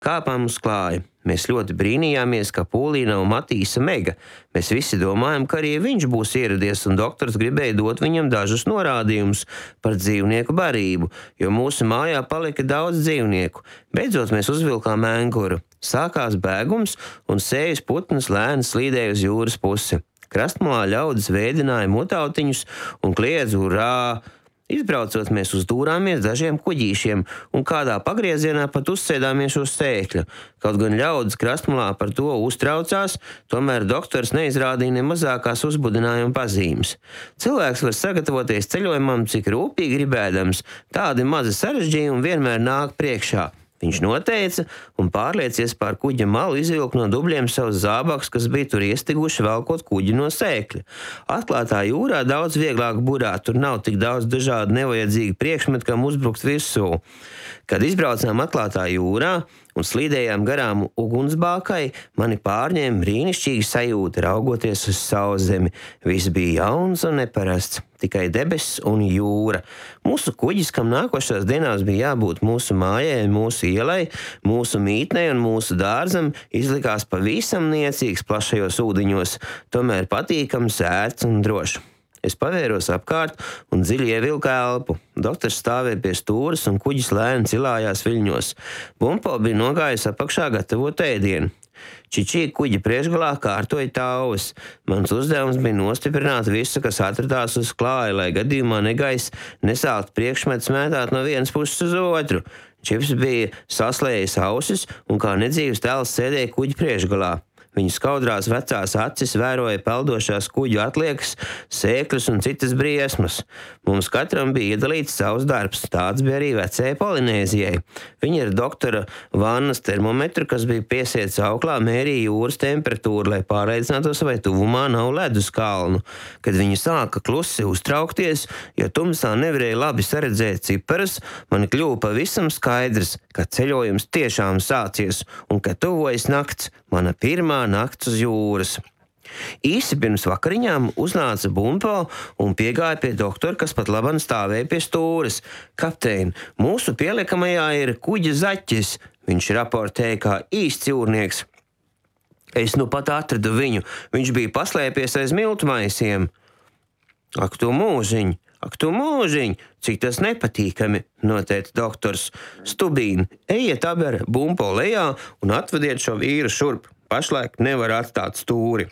Kāpām uz klāja. Mēs ļoti brīnījāmies, ka pūlī nav Matīsa Mega. Mēs visi domājam, ka arī viņš būs ieradies, un doktors gribēja dot viņam dažus norādījumus par dzīvnieku barību, jo mūsu mājā palika daudz dzīvnieku. Beidzot mēs uzvilkām ēnguru. Sākās bēgums, un sējas putnas lēni slīdēja uz jūras pusi. Krastmalā ļaudis vēdināja mutautiņus un kliedza urā. Izbraucot, mēs uzdūrāmies dažiem kuģīšiem un kādā pagriezienā pat uzsēdāmies uz sēkļa. Kaut gan ļaudis Krastmalā par to uztraucās, tomēr doktors neizrādīja ne mazākās uzbudinājuma pazīmes. Cilvēks var sagatavoties ceļojumam, cik rūpīgi gribēdams, tādi mazi sarežģījumi vienmēr nāk priekšā. Viņš noteica un pārliecies pār kuģa malu izvilkt no dubļiem savus zābakus, kas bija tur iestiguši velkot kuģi no sēkļa. Atklātā jūrā daudz vieglāk burāt, tur nav tik daudz dažādu nevajadzīgu priekšmetu, kam uzbrukt virsū. Kad izbraucām atklātā jūrā un slīdējām garām ugunsbākai, mani pārņēma brīnišķīga sajūta, raugoties uz sauszemi. Viss bija jauns un neparasts, tikai debesis un jūra. Mūsu kuģis, kam nākošās dienās bija jābūt mūsu mājai, mūsu ielai, mūsu mītnei un mūsu dārzam, izlikās pavisam niecīgs plašajos ūdeņos, tomēr patīkams, ērts un drošs. Es pavēros apkārt un dziļi ievilku elpu. Doktors stāvēja pie stūres un kuģis lēni cilājās viļņos. Bumpo bija nogājis apakšā gatavot ēdienu. Čičī kuģa priekšgalā kārtoja tauvas. Mans uzdevums bija nostiprināt visu, kas atradās uz klāja, lai gadījumā negais nesākt priekšmetus mētāt no vienas puses uz otru. Čips bija saslējis ausis un kā nedzīvs tēls sēdēja kuģa priekšgalā. Viņa skaudrās vecās acis vēroja peldošās kuģu atliekas, sēkļus un citas briesmas. Mums katram bija iedalīts savs darbs, tāds bija arī vecajai Polinēzijai. Viņa ar doktora vannas termometru, kas bija piesiets auklā, mērīja jūras temperatūru, lai pārliecinātos, vai tuvumā nav ledus kalnu. Kad viņa sāka klusi uztraukties, jo tumsā nevarēja labi saredzēt ciparus, man kļuva pavisam skaidrs, ka ceļojums tiešām sācies un ka tuvojas nakts, mana pirmā nakts uz jūras. Īsi pirms vakariņām uznāca Bumpo un piegāja pie doktora, kas pat labam stāvēja pie stūres. Kapteini, mūsu pieliekamajā ir kuģa zaķis, viņš raportēja kā īsts jūrnieks. Es nu pat atradu viņu, viņš bija paslēpies aiz miltu maisiem. Ak tu mūžiņ, cik tas nepatīkami, noteica doktors. Stubīni, ejiet abi ar Bumpo lejā un atvediet šo vīru šurp. Pašlaik nevar atstāt stūri.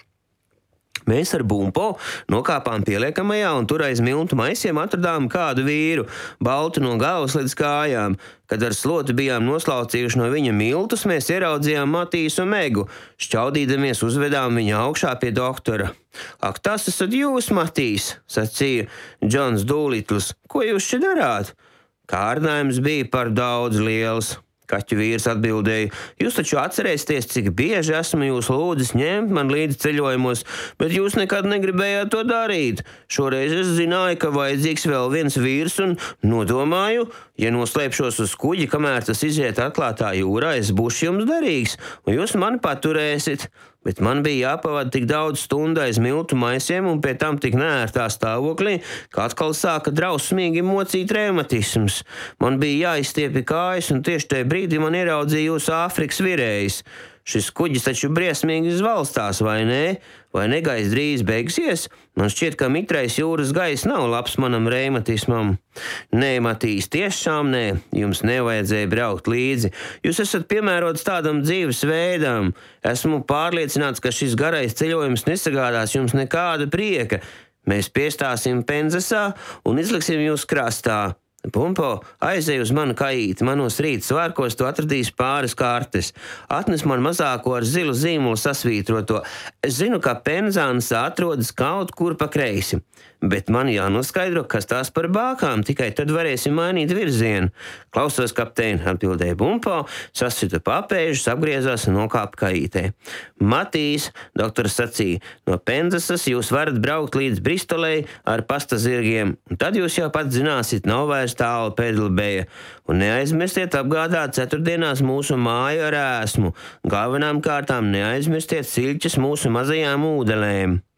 Mēs ar Bumpo nokāpām pieliekamajā un tur aiz miltu maisiem atradām kādu vīru, baltu no galvas līdz kājām. Kad ar slotu bijām noslaucījuši no viņa miltus, mēs ieraudzījām Matīsu Megu. Šķaudīdamies uzvedām viņu augšā pie doktora. Ak, tas esat jūs, Matīs, sacīja Džons Dūlitls. Ko jūs šeit darāt? Kārdinājums bija par daudz liels. Kaķu vīrs atbildēja, jūs taču atcerēsieties, cik bieži esmu jūs lūdzis ņemt man līdzi ceļojumos, bet jūs nekad negribējāt to darīt. Šoreiz es zināju, ka vajadzīgs vēl viens vīrs un nodomāju, ja noslēpšos uz kuģi, kamēr tas iziet atklātā jūrā, es būšu jums derīgs, un jūs mani paturēsit. Bet man bija jāpavada tik daudz stundu aiz miltu maisiem un pie tam tik neērtā stāvoklī, ka atkal sāka drausmīgi mocīt reumatisms. Man bija jāizstiepja kājas un tieši tajā brīdī man ieraudzīja jūsu Āfrikas virējs. Šis kuģis taču briesmīgi zvalstās, vai ne? Vai negaiss drīz beigsies? Man šķiet, ka mitrais jūras gaiss nav labs manam reumatismam. Nē, Matīs, tiešām nē, jums nevajadzēja braukt līdzi. Jūs esat piemērots tādam dzīves veidam. Esmu pārliecināts, ka šis garais ceļojums nesagādās jums nekāda prieka. Mēs piestāsim Penzasā un izliksim jūs krastā. Bumpo, aizej uz manu kaīti, manos rīta svārkos tu atradīsi pāris kartes. Atnes man mazāko ar zilu zīmolu sasvītroto. Es zinu, ka Penzāns atrodas kaut kur pa kreisi, bet man jānoskaidro, kas tās par bākām, tikai tad varēsim mainīt virzienu. Klausos, kapteini, atbildēja Bumpo, sasita papēžus, apgriezās un nokāpa kaītē. Matīs, doktors sacīja, no Penzasas jūs varat braukt līdz Bristolei ar pasta zirgiem, un tad jūs jau pat zināsit, nav vairs tālu Pēdelbeja, un neaizmirstiet apgādāt ceturtdienās mūsu māju ar ēsmu. Galvenām kārtām neaizmirstiet siļķes mūsu mazajām ūdelēm.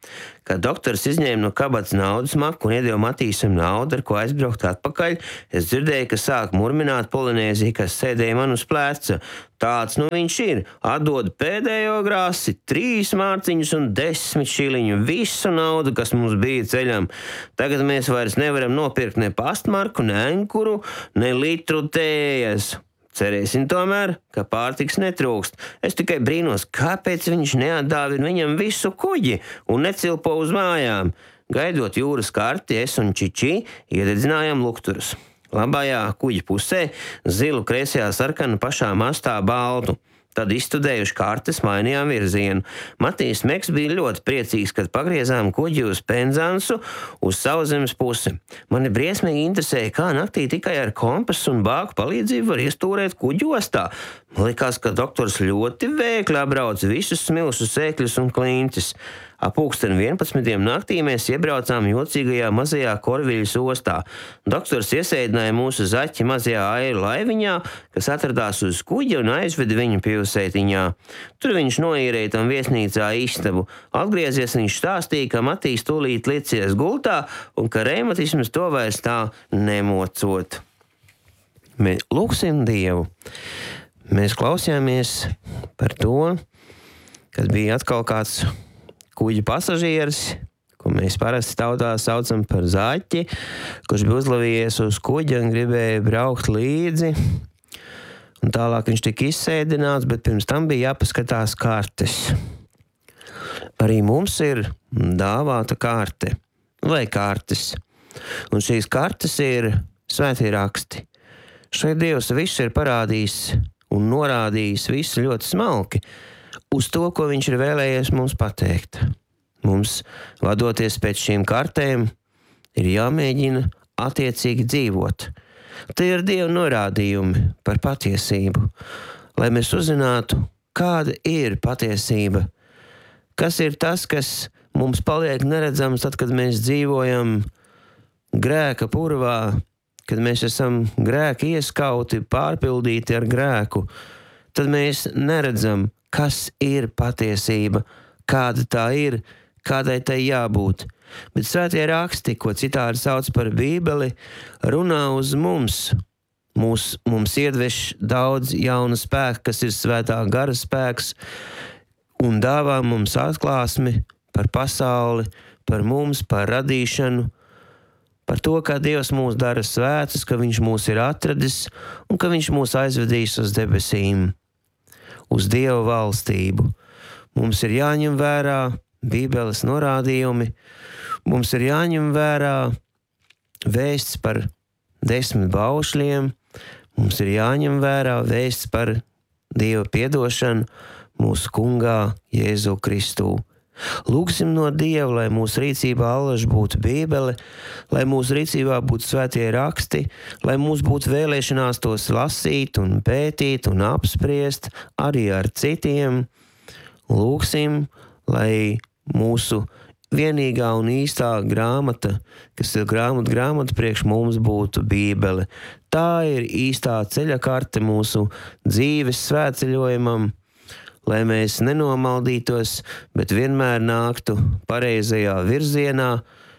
Kad doktors izņēma no kabatas naudas maku un iedeva Matīsam naudu, ar ko aizbraukt atpakaļ, es dzirdēju, ka sāk murmināt Polinēziju, kas sēdēja man uz pleca. Tāds nu viņš ir, atdod pēdējo grāsi, 3 mārciņus un 10 šiliņu, visu naudu, kas mums bija ceļam. Tagad mēs vairs nevaram nopirkt ne pastmarku, ne ankuru, ne litru tējas. Cerēsim tomēr, ka pārtiks netrūkst. Es tikai brīnos, kāpēc viņš neatdāvina viņam visu kuģi un necilpo uz mājām. Gaidot jūras karti, es un Čiči iededzinājām lukturus. Labajā kuģa pusē zilu, kreisajā sarkanu, pašā mastā baltu. Tad izstudējuši kartes, mainījām virzienu. Matīs Meks bija ļoti priecīgs, kad pagriezām kuģi uz Penzansu uz Sauszemes pusi. Mani briesmīgi interesēja, kā naktī tikai ar kompasu un bāku palīdzību var iestūrēt kuģi ostā. Man likās, ka doktors ļoti vēkli apbrauc visus smilšu sēkļus un klintis. Ap 11. naktī mēs iebraucām jocīgajā mazajā Korviļas ostā. Doktors iesēdināja mūsu zaķi mazajā airu laiviņā, kas atradās uz kuģa un aizveda viņu pilsētiņā. Tur viņš noīrēja tam viesnīcā istabu. Atgriezies viņš stāstīja, ka Matīs tūlīt licies gultā un ka reumatisms to vairs tā nemocot. Lūksim Dievu. Mēs klausījāmies par to, kad bija atkal kāds kuģa pasažieris, ko mēs parasti tautā saucam par zaķi, kurš bija uzlavījies uz kuģa un gribēja braukt līdzi. Un tālāk viņš tika izsēdināts, bet pirms tam bija jāpaskatās kartes. Arī mums ir dāvāta karte vai kartes. Un šīs kartes ir svētie raksti. Šeit Dievs viss ir parādījis un norādījis visu ļoti smalki uz to, ko viņš ir vēlējies mums pateikt. Mums, vadoties pēc šīm kartēm, ir jāmēģina attiecīgi dzīvot. Tie ir Dieva norādījumi par patiesību, lai mēs uzzinātu, kāda ir patiesība, kas ir tas, kas mums paliek neredzams tad, kad mēs dzīvojam grēka purvā, kad mēs esam grēka ieskauti, pārpildīti ar grēku, tad mēs neredzam, kas ir patiesība, kāda tā ir, kādai tai jābūt. Bet svētie raksti, ko citādi sauc par Bībeli, runā uz mums. Mums iedveš daudz jauna spēka, kas ir svētā gara spēks, un dāvā mums atklāsmi par pasauli, par mums, par radīšanu, par to, kā Dievs mūs dara svētus, ka viņš mūs ir atradis un ka viņš mūs aizvedīs uz debesīm, uz Dieva valstību. Mums ir jāņem vērā Bībeles norādījumi, mums ir jāņem vērā vēsts par 10 baušļiem, mums ir jāņem vērā vēsts par Dieva piedošanu mūsu kungā Jēzu Kristū. Lūgsim no Dieva, lai mūsu rīcībā allaž būtu Bībele, lai mūsu rīcībā būtu svētie raksti, lai mums būtu vēlēšanās tos lasīt un pētīt un apspriest arī ar citiem. Lūgsim, lai mūsu vienīgā un īstā grāmata, kas ir grāmata priekš mums, būtu Bībele. Tā ir īstā ceļa karte mūsu dzīves svētceļojumam, lai mēs nenomaldītos, bet vienmēr nāktu pareizajā virzienā,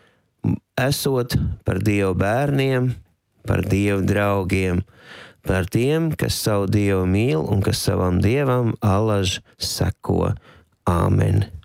esot par Dieva bērniem, par Dieva draugiem, par tiem, kas savu Dievu mīl un kas savam Dievam allaž seko. Āmen.